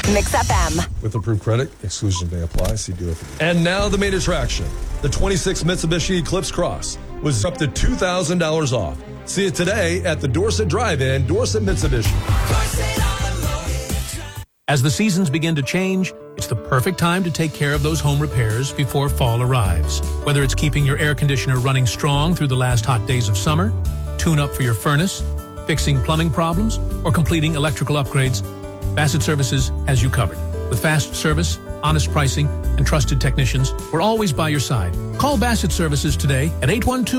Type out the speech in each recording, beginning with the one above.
Mix FM. With approved credit, exclusions may apply. See dealer for details. And now the main attraction. The 26 Mitsubishi Eclipse Cross was up to $2,000 off. See it today at the Dorset Drive-In, Dorset Mitsubishi. As the seasons begin to change, it's the perfect time to take care of those home repairs before fall arrives. Whether it's keeping your air conditioner running strong through the last hot days of summer, tune up for your furnace, fixing plumbing problems, or completing electrical upgrades, Bassett Services has you covered. With fast service, honest pricing, and trusted technicians, we're always by your side. Call Bassett Services today at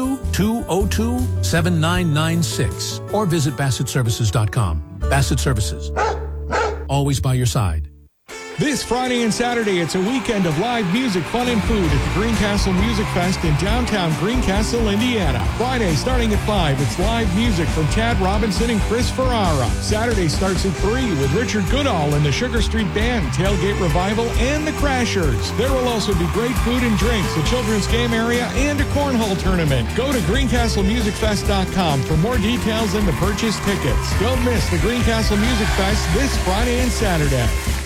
812-202-7996 or visit BassettServices.com. Bassett Services. Always by your side. This Friday and Saturday, it's a weekend of live music, fun, and food at the Greencastle Music Fest in downtown Greencastle, Indiana. Friday, starting at 5, it's live music from Chad Robinson and Chris Ferrara. Saturday starts at 3 with Richard Goodall and the Sugar Street Band, Tailgate Revival, and the Crashers. There will also be great food and drinks, a children's game area, and a cornhole tournament. Go to greencastlemusicfest.com for more details and to purchase tickets. Don't miss the Greencastle Music Fest this Friday and Saturday.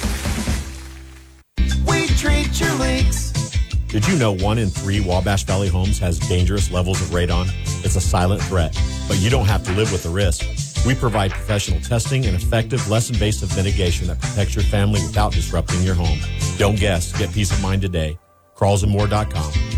Treat your leaks. Did you know 1 in 3 Wabash Valley homes has dangerous levels of radon? It's a silent threat, but you don't have to live with the risk. We provide professional testing and effective, less invasive mitigation that protects your family without disrupting your home. Don't guess. Get peace of mind today. CrawlsandMore.com.